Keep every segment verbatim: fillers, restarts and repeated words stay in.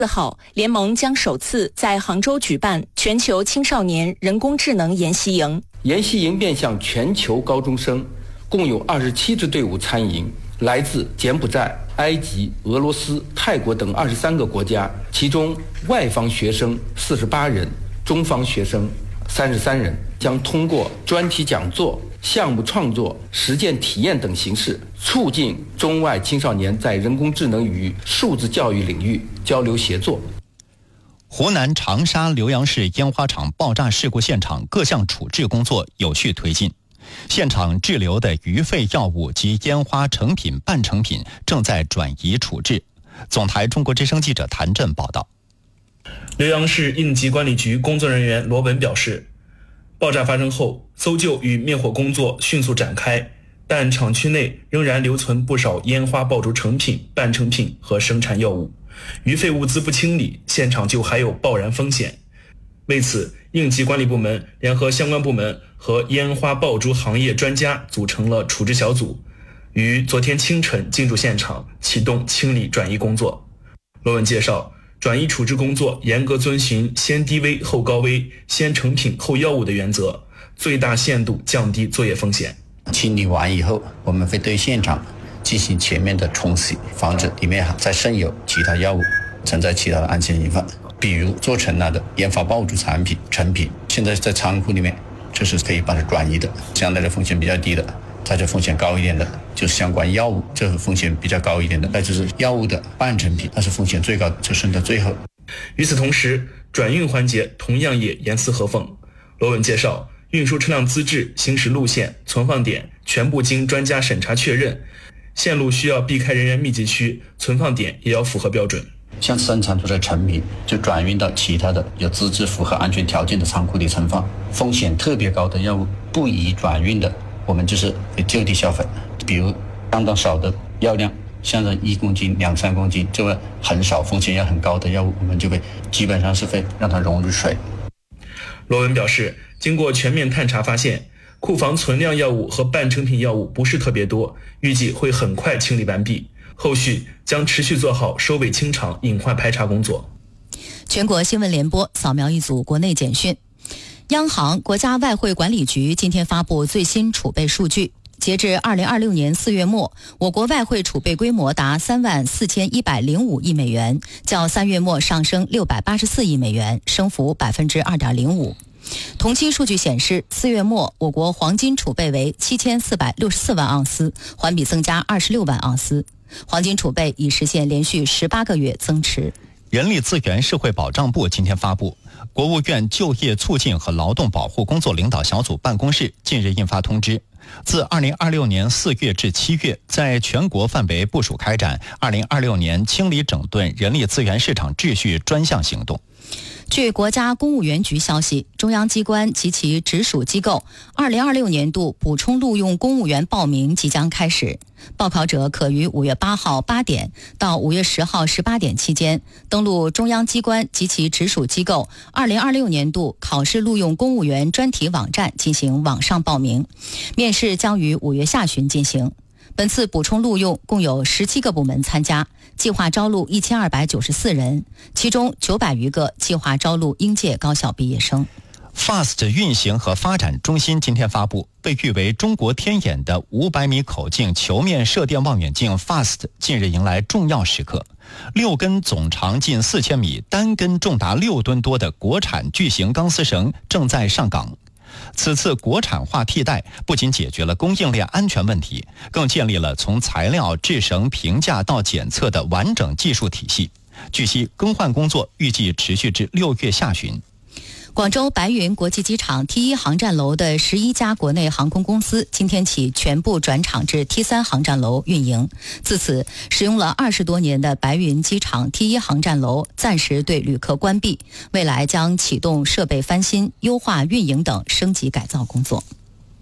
四号，联盟将首次在杭州举办全球青少年人工智能研习营。 研习营面向全球高中生，共有二十七支队伍参营，来自柬埔寨、埃及、俄罗斯、泰国等二十三个国家，其中外方学生四十八人，中方学生三十三人，将通过专题讲座、项目创作、实践体验等形式，促进中外青少年在人工智能与数字教育领域交流协作。 湖南长沙浏阳市烟花厂爆炸事故现场各项处置工作有序推进，现场滞留的余废药物及烟花成品、半成品正在转移处置。总台中国之声记者谭震报道。 浏阳市应急管理局工作人员罗文表示，爆炸发生后，搜救与灭火工作迅速展开，但厂区内仍然留存不少烟花爆竹成品、半成品和生产药物，余废物资不清理，现场就还有爆燃风险。为此，应急管理部门联合相关部门和烟花爆竹行业专家组成了处置小组，于昨天清晨进驻现场，启动清理转移工作。罗文介绍，转移处置工作严格遵循先低危后高危、先成品后药物的原则，最大限度降低作业风险。 清理完以后，我们会对现场进行全面的冲洗，防止里面再渗有其他药物，存在其他的安全隐患。比如做成了的烟花爆竹产品、成品，现在在仓库里面，这是可以把它转移的，相对的风险比较低的。再就风险高一点的，就是相关药物，这是风险比较高一点的，那就是药物的半成品，那是风险最高，就剩到最后。 与此同时，转运环节同样也严丝合缝。罗文介绍，运输车辆资质、行驶路线、存放点全部经专家审查确认，线路需要避开人员密集区，存放点也要符合标准。 像生产出的成品就转运到其他的有资质符合安全条件的仓库里存放，风险特别高的药物不宜转运的，我们就是就地销毁。比如相当少的药量，像是一公斤、两三公斤，这个很少风险也很高的药物，我们就会基本上是会让它溶入水。 罗文表示，经过全面探查发现，库房存量药物和半成品药物不是特别多，预计会很快清理完毕，后续将持续做好收尾清场、隐患排查工作。 全国新闻联播扫描一组国内简讯。央行、国家外汇管理局今天发布最新储备数据，截至二零二六年四月末，我国外汇储备规模达三万四千一百零五亿美元，较三月末上升六百八十四亿美元，升幅百分之二点零五。同期数据显示，四月末我国黄金储备为七千四百六十四万盎司，环比增加二十六万盎司，黄金储备已实现连续十八个月增持。 人力资源社会保障部今天发布，国务院就业促进和劳动保护工作领导小组办公室近日印发通知，自二零二六年四月至七月，在全国范围部署开展二零二六年清理整顿人力资源市场秩序专项行动。 据国家公务员局消息，中央机关及其直属机构二零二六年度补充录用公务员报名即将开始，报考者可于五月八号八点到五月十号十八点期间登录中央机关及其直属机构二零二六年度考试录用公务员专题网站进行网上报名，面试将于五月下旬进行。本次补充录用共有十七个部门参加，计划招录一千二百九十四人，其中九百余个计划招录应届高校毕业生。 F A S T 运行和发展中心今天发布，被誉为中国天眼的五百米口径球面射电望远镜 F A S T 近日迎来重要时刻，六根总长近四千米、单根重达六吨多的国产巨型钢丝绳正在上岗。此次国产化替代不仅解决了供应链安全问题，更建立了从材料、制绳、评价到检测的完整技术体系。据悉，更换工作预计持续至六月下旬。 广州白云国际机场 T 一 航站楼的十一家国内航空公司今天起全部转场至 T 三 航站楼运营。自此，使用了二十多年的白云机场 T 一 航站楼暂时对旅客关闭，未来将启动设备翻新、优化运营等升级改造工作。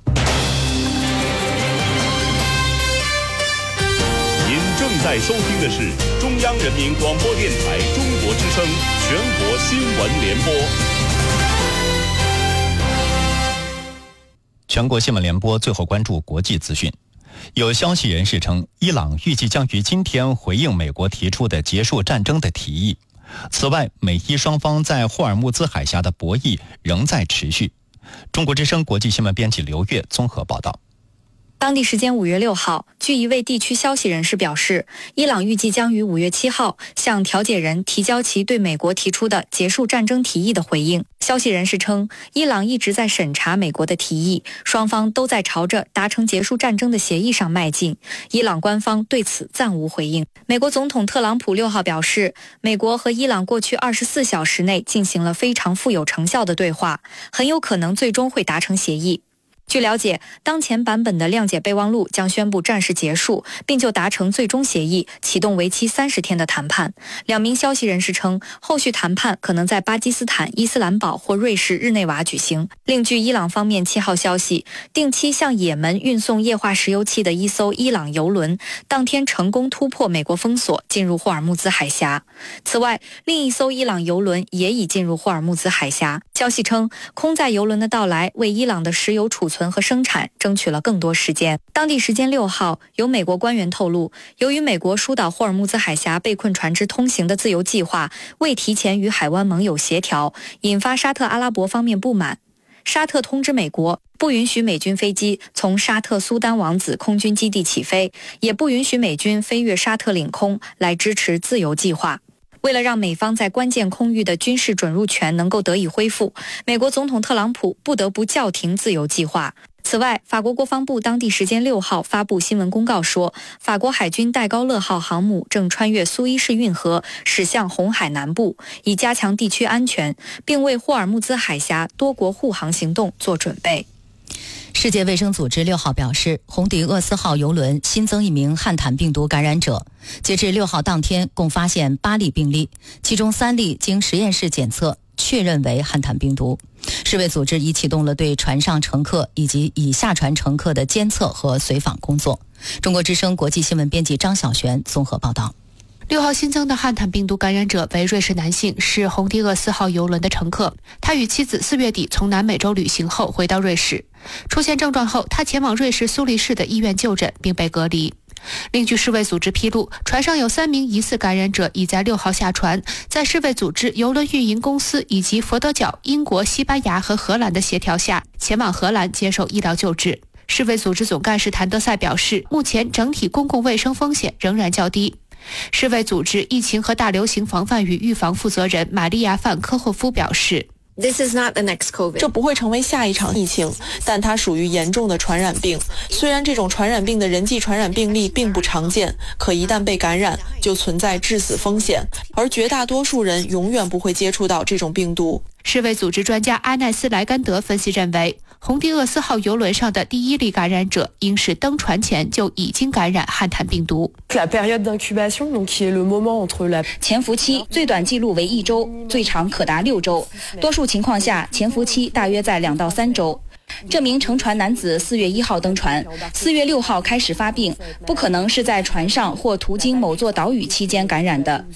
您正在收听的是中央人民广播电台中国之声全国新闻联播。 全国新闻联播最后关注国际资讯。有消息人士称，伊朗预计将于今天回应美国提出的结束战争的提议。 此外，美伊双方在霍尔木兹海峡的博弈仍在持续。中国之声国际新闻编辑刘越综合报道。 当地时间五月六号，据一位地区消息人士表示，伊朗预计将于五月七号向调解人提交其对美国提出的结束战争提议的回应。消息人士称，伊朗一直在审查美国的提议，双方都在朝着达成结束战争的协议上迈进。伊朗官方对此暂无回应。美国总统特朗普六号表示，美国和伊朗过去二十四小时内进行了非常富有成效的对话，很有可能最终会达成协议。据了解，当前版本的谅解备忘录将宣布战事结束，并就达成最终协议启动为期三十天的谈判。两名消息人士称，后续谈判可能在巴基斯坦伊斯兰堡或瑞士日内瓦举行。另据伊朗方面七号消息，定期向也门运送液化石油气的一艘伊朗油轮当天成功突破美国封锁，进入霍尔木兹海峡。此外，另一艘伊朗油轮也已进入霍尔木兹海峡。消息称，空载油轮的到来为伊朗的石油储存和生产争取了更多时间。当地时间六号，有美国官员透露，由于美国疏导霍尔木兹海峡被困船只通行的自由计划未提前与海湾盟友协调，引发沙特阿拉伯方面不满。沙特通知美国，不允许美军飞机从沙特苏丹王子空军基地起飞，也不允许美军飞越沙特领空来支持自由计划。为了让美方在关键空域的军事准入权能够得以恢复，美国总统特朗普不得不叫停自由计划。此外，法国国防部当地时间六号发布新闻公告说，法国海军戴高乐号航母正穿越苏伊士运河驶向红海南部，以加强地区安全，并为霍尔木兹海峡多国护航行动做准备。 世界卫生组织六号表示，红迪厄斯号邮轮新增一名汉坦病毒感染者。截至六号当天，共发现八例病例，其中三例经实验室检测确认为汉坦病毒。世卫组织已启动了对船上乘客以及已下船乘客的监测和随访工作。中国之声国际新闻编辑张小璇综合报道。 六号新增的汉坦病毒感染者为瑞士男性，是红迪厄斯号邮轮的乘客。他与妻子四月底从南美洲旅行后回到瑞士，出现症状后，他前往瑞士苏黎世的医院就诊并被隔离。另据世卫组织披露，船上有三名疑似感染者已在六号下船，在世卫组织邮轮运营公司以及佛得角、英国、西班牙和荷兰的协调下，前往荷兰接受医疗救治。世卫组织总干事谭德赛表示，目前整体公共卫生风险仍然较低。世卫组织疫情和大流行防范与预防负责人玛利亚·范科霍夫表示， 这不会成为下一场疫情，但它属于严重的传染病。虽然这种传染病的人际传染病例并不常见，可一旦被感染，就存在致死风险，而绝大多数人永远不会接触到这种病毒。 世卫组织专家阿奈斯莱甘德分析认为，红迪厄斯号邮轮上的第一例感染者应是登船前就已经感染汉坦病毒。 潜伏期最短记录为一周，最长可达六周，多数情况下潜伏期大约在两到三周。这名乘船男子四月一号登船，四月六号开始发病，不可能是在船上或途经某座岛屿期间感染的。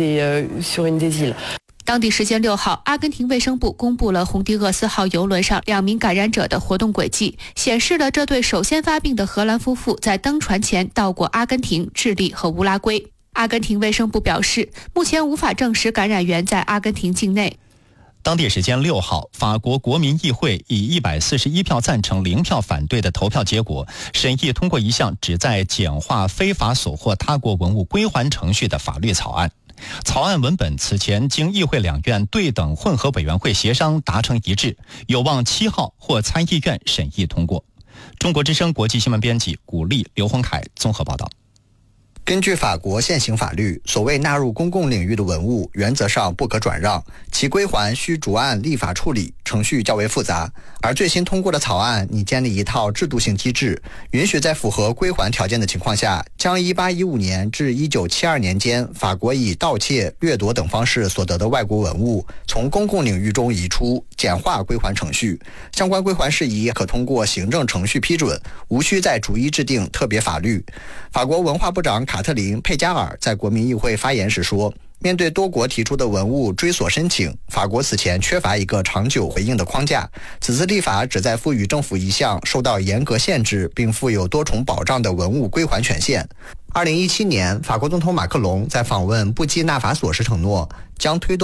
当地时间六号，阿根廷卫生部公布了红迪厄斯号邮轮上两名感染者的活动轨迹，显示了这对首先发病的荷兰夫妇在登船前到过阿根廷、智利和乌拉圭。阿根廷卫生部表示，目前无法证实感染源在阿根廷境内。 当地时间六号，法国国民议会以一百四十一票赞成、零票反对的投票结果，审议通过一项旨在简化非法所获他国文物归还程序的法律草案。草案文本此前经议会两院对等混合委员会协商达成一致，有望七号获参议院审议通过。中国之声国际新闻编辑古丽、刘洪凯综合报道。 根据法国现行法律，所谓纳入公共领域的文物原则上不可转让，其归还需逐案立法处理，程序较为复杂。而最新通过的草案拟建立一套制度性机制，允许在符合归还条件的情况下，将一八一五年至一九七二年间法国以盗窃、掠夺等方式所得的外国文物从公共领域中移出，简化归还程序。相关归还事宜可通过行政程序批准，无需再逐一制定特别法律。法国文化部长卡特琳·佩加尔在国民议会发言时说，面对多国提出的文物追索申请，法国此前缺乏一个长久回应的框架。此次立法旨在赋予政府一项受到严格限制并负有多重保障的文物归还权限。 二零一七年，法国总统马克龙在访问布基纳法索时承诺，将推动